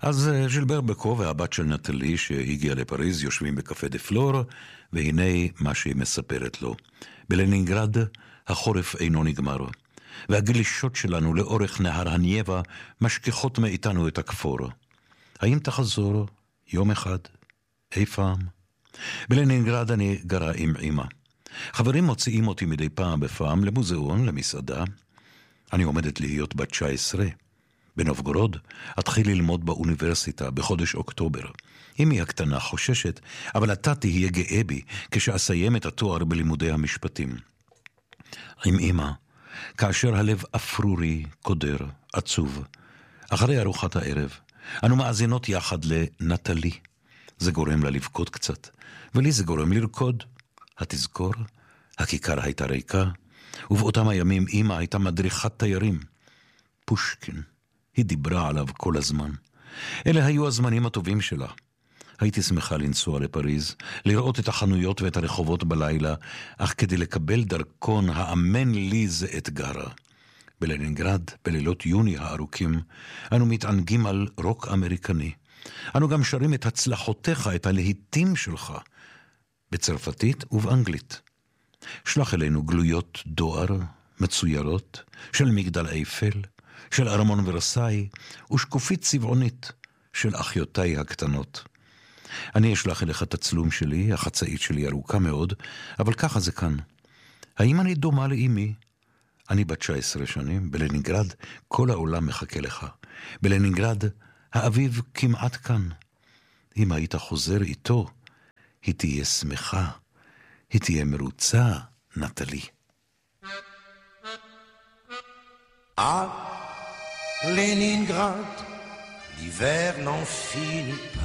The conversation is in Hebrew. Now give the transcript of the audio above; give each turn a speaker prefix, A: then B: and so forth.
A: אז ז'ילבר בקו והבת של נטלי שהגיעה לפריז יושבים בקפה דה פלור, והנה מה שהיא מספרת לו. בלנינגרד החורף אינו נגמר, והגלישות שלנו לאורך נהר הנייבה משכחות מאיתנו את הכפור. האם תחזור יום אחד? אי פעם? בלנינגרד אני גרה עם אמא. חברים מוציאים אותי מדי פעם בפעם למוזיאון, למסעדה. אני עומדת להיות בת 19. בנובגורוד אתחיל ללמוד באוניברסיטה בחודש אוקטובר. אמי הקטנה חוששת, אבל אתה תהיה גאה בי כשאסיים את התואר בלימודי המשפטים. עם אמא, כאשר הלב אפרורי, קודר, עצוב. אחרי ארוחת הערב, אנו מאזינות יחד לנטלי. זה גורם לה לבכות קצת, ולי זה גורם לרקוד. התזכור, הכיכר הייתה ריקה, ובאותם הימים אמא הייתה מדריכת תיירים. פושקין, היא דיברה עליו כל הזמן. אלה היו הזמנים הטובים שלה. הייתי שמחה לנסוע לפריז, לראות את החנויות ואת הרחובות בלילה, אך כדי לקבל דרכון האמן לי זה אתגר. בלנינגרד, בלילות יוני הארוכים, אנו מתענגים על רוק אמריקני. אנו גם שרים את הצלחותיך, את הלהיטים שלך, בצרפתית ובאנגלית. שלח אלינו גלויות דואר מצוירות של מגדל אייפל, של ארמון ורסאי, ושקופית צבעונית של אחיותיי הקטנות. אני אשלח אליך תצלום שלי, החצאית שלי ארוכה מאוד, אבל ככה זה כאן. האם אני דומה לאמי? אני בת 19 שנים, בלנינגרד כל העולם מחכה לך. בלנינגרד האביב כמעט כאן. אם היית חוזר איתו, היא תהיה שמחה, היא תהיה מרוצה, נטלי.
B: À Leningrad, l'hiver n'en finit pas.